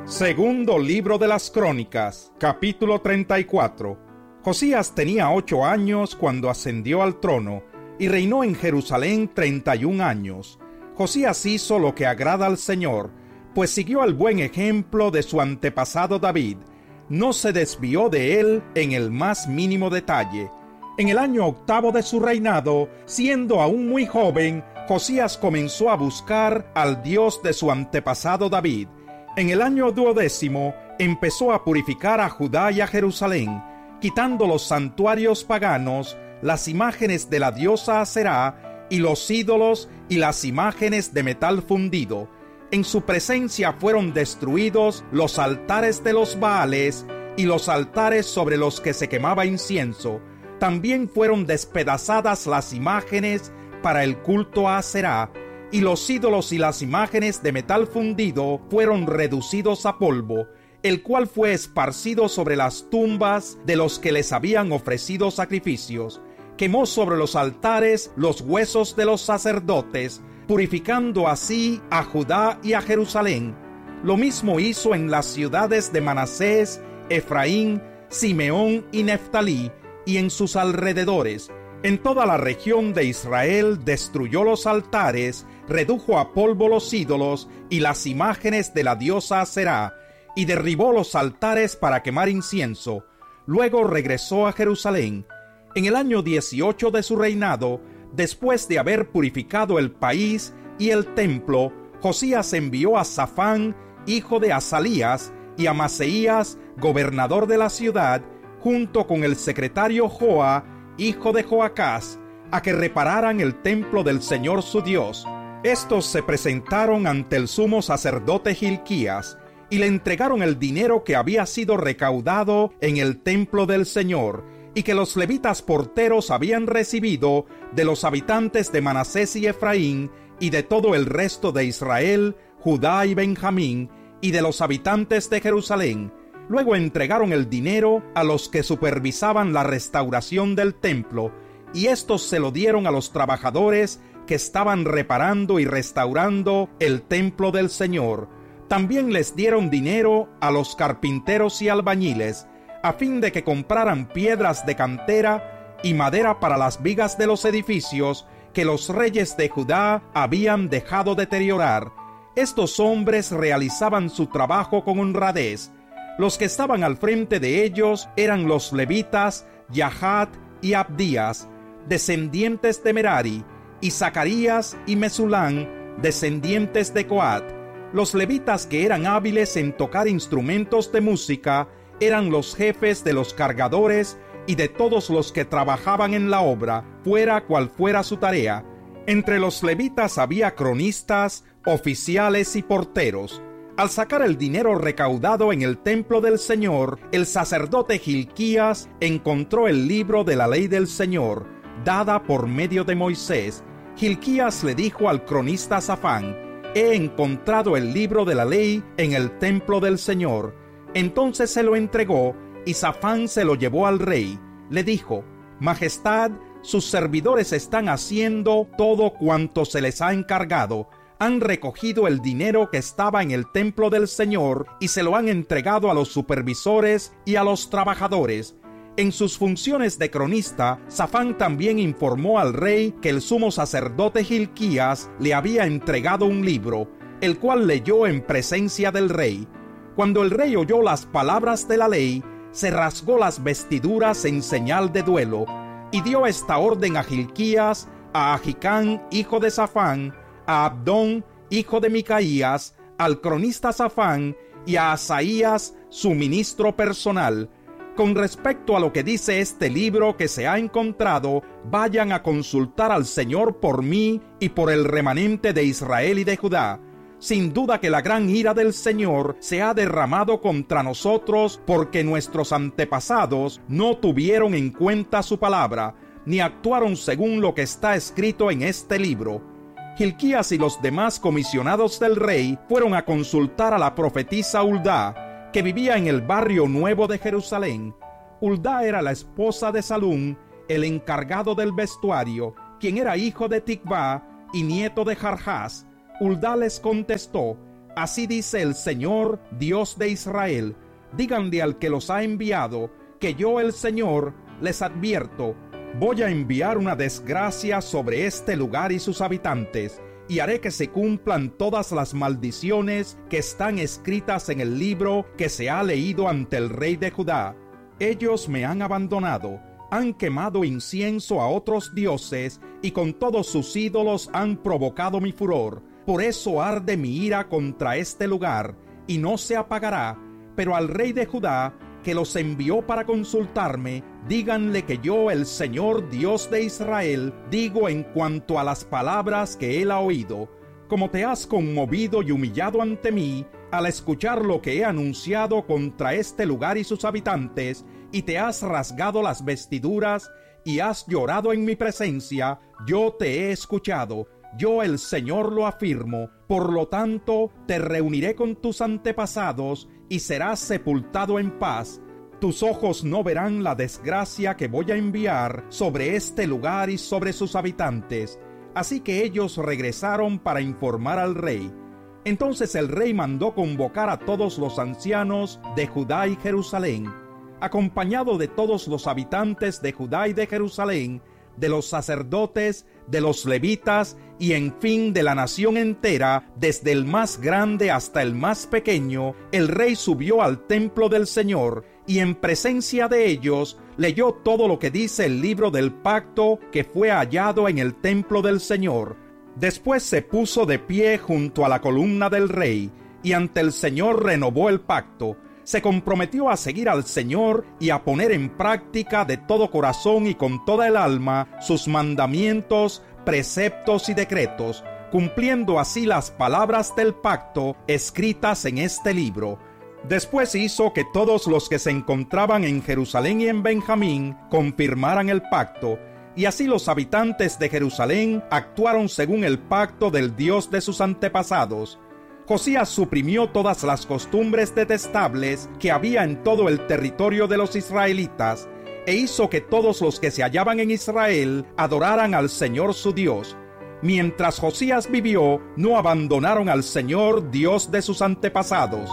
Segundo libro de las Crónicas, capítulo 34. Josías tenía 8 años cuando ascendió al trono, y reinó en Jerusalén 31 años. Josías hizo lo que agrada al Señor, pues siguió el buen ejemplo de su antepasado David. No se desvió de él en el más mínimo detalle. En el año 8 de su reinado, siendo aún muy joven, Josías comenzó a buscar al Dios de su antepasado David. En el año 12 empezó a purificar a Judá y a Jerusalén, quitando los santuarios paganos, las imágenes de la diosa Aserá y los ídolos y las imágenes de metal fundido. En su presencia fueron destruidos los altares de los Baales y los altares sobre los que se quemaba incienso. También fueron despedazadas las imágenes para el culto a Aserá, y los ídolos y las imágenes de metal fundido fueron reducidos a polvo, el cual fue esparcido sobre las tumbas de los que les habían ofrecido sacrificios. Quemó sobre los altares los huesos de los sacerdotes, purificando así a Judá y a Jerusalén. Lo mismo hizo en las ciudades de Manasés, Efraín, Simeón y Neftalí, y en sus alrededores. En toda la región de Israel destruyó los altares, redujo a polvo los ídolos y las imágenes de la diosa Aserá, y derribó los altares para quemar incienso. Luego regresó a Jerusalén. En el año 18 de su reinado, después de haber purificado el país y el templo, Josías envió a Safán, hijo de Asalías, y a Maseías, gobernador de la ciudad, junto con el secretario Joa, hijo de Joacás, a que repararan el templo del Señor su Dios. Estos se presentaron ante el sumo sacerdote Hilquías, y le entregaron el dinero que había sido recaudado en el templo del Señor, y que los levitas porteros habían recibido de los habitantes de Manasés y Efraín, y de todo el resto de Israel, Judá y Benjamín, y de los habitantes de Jerusalén. Luego entregaron el dinero a los que supervisaban la restauración del templo, y estos se lo dieron a los trabajadores que estaban reparando y restaurando el templo del Señor. También les dieron dinero a los carpinteros y albañiles, a fin de que compraran piedras de cantera y madera para las vigas de los edificios que los reyes de Judá habían dejado deteriorar. Estos hombres realizaban su trabajo con honradez. Los que estaban al frente de ellos eran los levitas Yahat y Abdías, descendientes de Merari, y Zacarías y Mesulán, descendientes de Coat. Los levitas que eran hábiles en tocar instrumentos de música eran los jefes de los cargadores y de todos los que trabajaban en la obra, fuera cual fuera su tarea. Entre los levitas había cronistas, oficiales y porteros. Al sacar el dinero recaudado en el templo del Señor, el sacerdote Hilquías encontró el libro de la ley del Señor, dada por medio de Moisés. Hilquías le dijo al cronista Safán: «He encontrado el libro de la ley en el templo del Señor». Entonces se lo entregó, y Safán se lo llevó al rey. Le dijo: «Majestad, sus servidores están haciendo todo cuanto se les ha encargado. Han recogido el dinero que estaba en el templo del Señor y se lo han entregado a los supervisores y a los trabajadores». En sus funciones de cronista, Safán también informó al rey que el sumo sacerdote Hilquías le había entregado un libro, el cual leyó en presencia del rey. Cuando el rey oyó las palabras de la ley, se rasgó las vestiduras en señal de duelo, y dio esta orden a Hilquías, a Ahicam, hijo de Safán, a Abdón, hijo de Micaías, al cronista Safán, y a Asaías, su ministro personal: «Con respecto a lo que dice este libro que se ha encontrado, vayan a consultar al Señor por mí y por el remanente de Israel y de Judá. Sin duda que la gran ira del Señor se ha derramado contra nosotros, porque nuestros antepasados no tuvieron en cuenta su palabra, ni actuaron según lo que está escrito en este libro». Hilquías y los demás comisionados del rey fueron a consultar a la profetisa Huldá, que vivía en el barrio nuevo de Jerusalén. Huldá era la esposa de Salum, el encargado del vestuario, quien era hijo de Tikvá y nieto de Jarjás. Huldá les contestó: Así dice el Señor, Dios de Israel. Díganle al que los ha enviado, que yo, el Señor, les advierto, voy a enviar una desgracia sobre este lugar y sus habitantes, y haré que se cumplan todas las maldiciones que están escritas en el libro que se ha leído ante el rey de Judá. Ellos me han abandonado, han quemado incienso a otros dioses, y con todos sus ídolos han provocado mi furor. Por eso arde mi ira contra este lugar, y no se apagará. Pero al rey de Judá, que los envió para consultarme, díganle que yo, el Señor Dios de Israel, digo en cuanto a las palabras que él ha oído. Como te has conmovido y humillado ante mí, al escuchar lo que he anunciado contra este lugar y sus habitantes, y te has rasgado las vestiduras, y has llorado en mi presencia, yo te he escuchado. Yo, el Señor, lo afirmo. Por lo tanto, te reuniré con tus antepasados, y serás sepultado en paz. Tus ojos no verán la desgracia que voy a enviar sobre este lugar y sobre sus habitantes. Así que ellos regresaron para informar al rey. Entonces el rey mandó convocar a todos los ancianos de Judá y Jerusalén, acompañado de todos los habitantes de Judá y de Jerusalén, de los sacerdotes, de los levitas y en fin de la nación entera, desde el más grande hasta el más pequeño. El rey subió al templo del Señor y en presencia de ellos leyó todo lo que dice el libro del pacto que fue hallado en el templo del Señor. Después se puso de pie junto a la columna del rey y ante el Señor renovó el pacto. Se comprometió a seguir al Señor y a poner en práctica de todo corazón y con toda el alma sus mandamientos, preceptos y decretos, cumpliendo así las palabras del pacto escritas en este libro. Después hizo que todos los que se encontraban en Jerusalén y en Benjamín confirmaran el pacto, y así los habitantes de Jerusalén actuaron según el pacto del Dios de sus antepasados. Josías suprimió todas las costumbres detestables que había en todo el territorio de los israelitas, e hizo que todos los que se hallaban en Israel adoraran al Señor su Dios. Mientras Josías vivió, no abandonaron al Señor Dios de sus antepasados.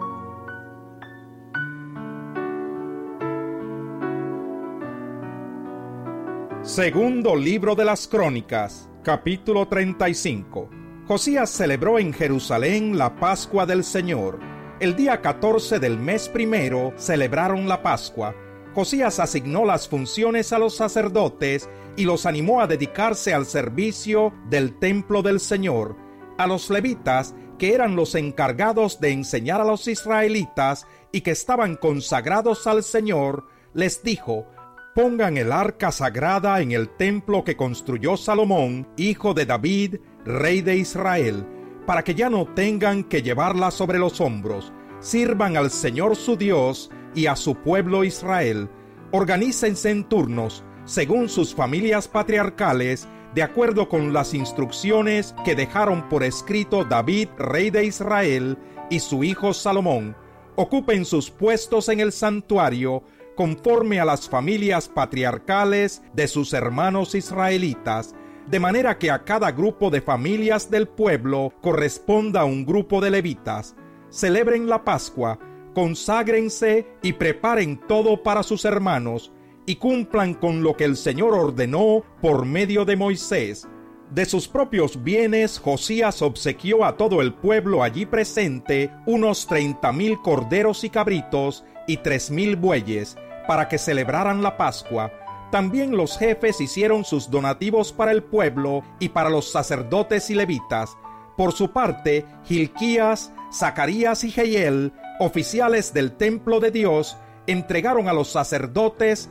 Segundo libro de las Crónicas, capítulo 35. Josías celebró en Jerusalén la Pascua del Señor. El día 14 del mes primero celebraron la Pascua. Josías asignó las funciones a los sacerdotes y los animó a dedicarse al servicio del templo del Señor. A los levitas, que eran los encargados de enseñar a los israelitas y que estaban consagrados al Señor, les dijo: pongan el arca sagrada en el templo que construyó Salomón, hijo de David, rey de Israel, para que ya no tengan que llevarla sobre los hombros. Sirvan al Señor su Dios y a su pueblo Israel. Organícense en turnos, según sus familias patriarcales, de acuerdo con las instrucciones que dejaron por escrito David, rey de Israel, y su hijo Salomón. Ocupen sus puestos en el santuario, conforme a las familias patriarcales de sus hermanos israelitas, de manera que a cada grupo de familias del pueblo corresponda un grupo de levitas. Celebren la Pascua, conságrense y preparen todo para sus hermanos, y cumplan con lo que el Señor ordenó por medio de Moisés. De sus propios bienes, Josías obsequió a todo el pueblo allí presente unos 30,000 corderos y cabritos y 3,000 bueyes, para que celebraran la Pascua. También los jefes hicieron sus donativos para el pueblo y para los sacerdotes y levitas. Por su parte, Hilquías, Zacarías y Jehiel, oficiales del templo de Dios, entregaron a los sacerdotes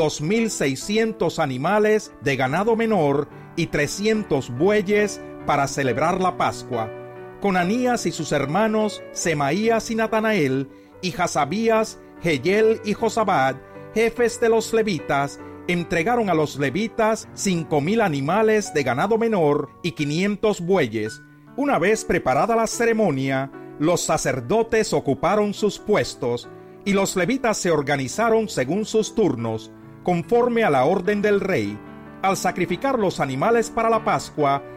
2,600 animales de ganado menor y 300 bueyes para celebrar la Pascua. Conanías y sus hermanos Semaías y Natanael, y Hasabías, Jehiel y Josabad, jefes de los levitas, entregaron a los levitas 5,000 animales de ganado menor y 500 bueyes. Una vez preparada la ceremonia, los sacerdotes ocuparon sus puestos, y los levitas se organizaron según sus turnos, conforme a la orden del rey. Al sacrificar los animales para la Pascua,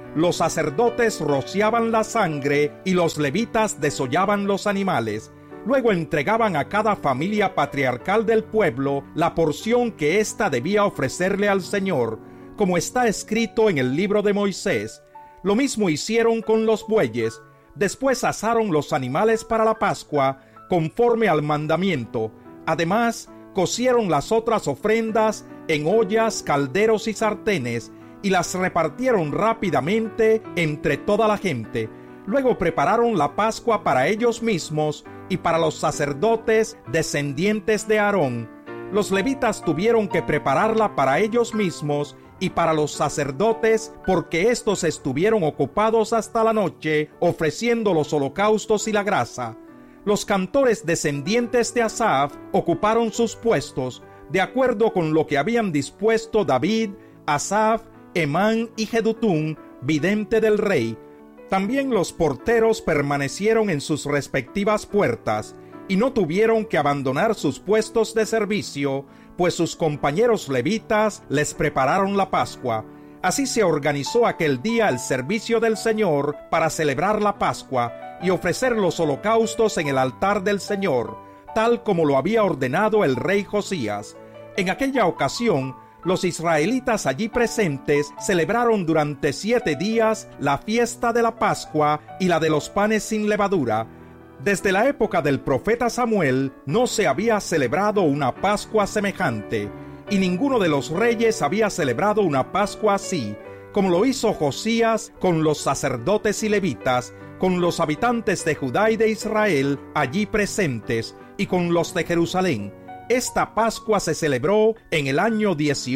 los sacerdotes rociaban la sangre y los levitas desollaban los animales. Luego entregaban a cada familia patriarcal del pueblo la porción que ésta debía ofrecerle al Señor, como está escrito en el libro de Moisés. Lo mismo hicieron con los bueyes. Después asaron los animales para la Pascua, conforme al mandamiento. Además, cocieron las otras ofrendas en ollas, calderos y sartenes, y las repartieron rápidamente entre toda la gente. Luego prepararon la Pascua para ellos mismos y para los sacerdotes descendientes de Aarón. Los levitas tuvieron que prepararla para ellos mismos y para los sacerdotes, porque éstos estuvieron ocupados hasta la noche ofreciendo los holocaustos y la grasa. Los cantores descendientes de Asaf ocuparon sus puestos, de acuerdo con lo que habían dispuesto David, Asaf, Emán y Jedutún, vidente del rey. También los porteros permanecieron en sus respectivas puertas y no tuvieron que abandonar sus puestos de servicio, pues sus compañeros levitas les prepararon la Pascua. Así se organizó aquel día el servicio del Señor para celebrar la Pascua y ofrecer los holocaustos en el altar del Señor, tal como lo había ordenado el rey Josías. En aquella ocasión, los israelitas allí presentes celebraron durante 7 días la fiesta de la Pascua y la de los panes sin levadura. Desde la época del profeta Samuel no se había celebrado una Pascua semejante, y ninguno de los reyes había celebrado una Pascua así, como lo hizo Josías con los sacerdotes y levitas, con los habitantes de Judá y de Israel allí presentes, y con los de Jerusalén. Esta Pascua se celebró en el año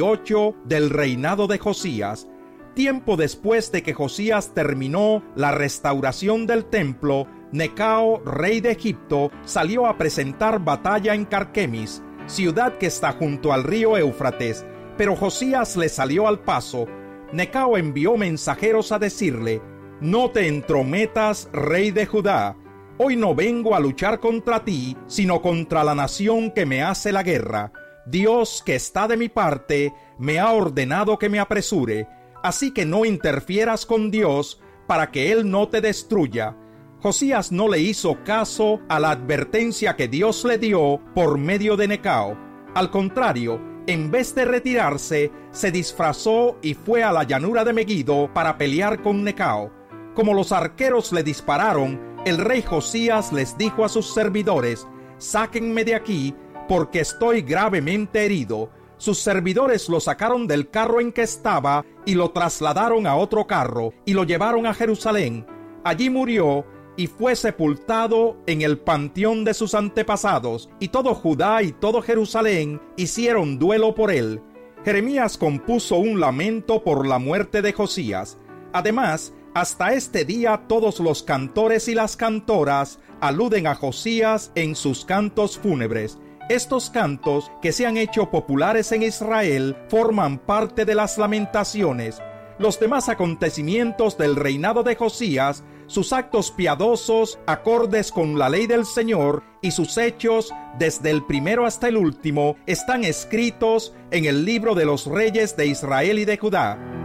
18 del reinado de Josías. Tiempo después de que Josías terminó la restauración del templo, Necao, rey de Egipto, salió a presentar batalla en Carquemis, ciudad que está junto al río Éufrates, pero Josías le salió al paso. Necao envió mensajeros a decirle: «No te entrometas, rey de Judá. Hoy no vengo a luchar contra ti, sino contra la nación que me hace la guerra. Dios, que está de mi parte, me ha ordenado que me apresure. Así que no interfieras con Dios para que Él no te destruya». Josías no le hizo caso a la advertencia que Dios le dio por medio de Necao. Al contrario, en vez de retirarse, se disfrazó y fue a la llanura de Meguido para pelear con Necao. Como los arqueros le dispararon, el rey Josías les dijo a sus servidores: «Sáquenme de aquí, porque estoy gravemente herido». Sus servidores lo sacaron del carro en que estaba y lo trasladaron a otro carro y lo llevaron a Jerusalén. Allí murió y fue sepultado en el panteón de sus antepasados, y todo Judá y todo Jerusalén hicieron duelo por él. Jeremías compuso un lamento por la muerte de Josías. Además, hasta este día todos los cantores y las cantoras aluden a Josías en sus cantos fúnebres. Estos cantos, que se han hecho populares en Israel, forman parte de las lamentaciones. Los demás acontecimientos del reinado de Josías, sus actos piadosos, acordes con la ley del Señor, y sus hechos, desde el primero hasta el último, están escritos en el libro de los reyes de Israel y de Judá.